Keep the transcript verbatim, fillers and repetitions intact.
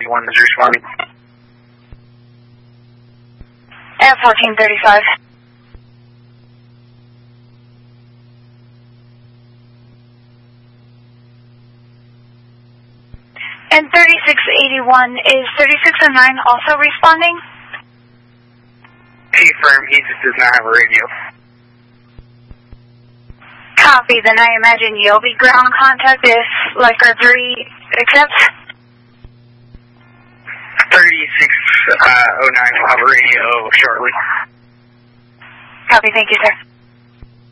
eighty-one is responding. At fourteen thirty-five. And thirty-six eighty-one, is thirty-six oh nine also responding? Confirm, he just does not have a radio. Copy, then I imagine you'll be ground contact if, like, our three accepts? thirty-six oh nine will have a radio shortly. Copy, thank you, sir.